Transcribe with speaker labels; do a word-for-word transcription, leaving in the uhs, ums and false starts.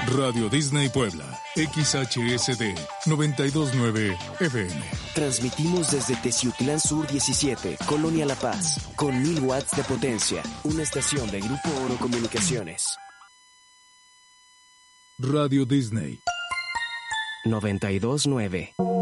Speaker 1: Radio Disney Puebla, X H S D noventa y dos punto nueve F M.
Speaker 2: Transmitimos desde Teciutlán Sur diecisiete, Colonia La Paz, con mil watts de potencia. Una estación de Grupo Oro Comunicaciones.
Speaker 1: Radio Disney
Speaker 2: noventa y dos punto nueve.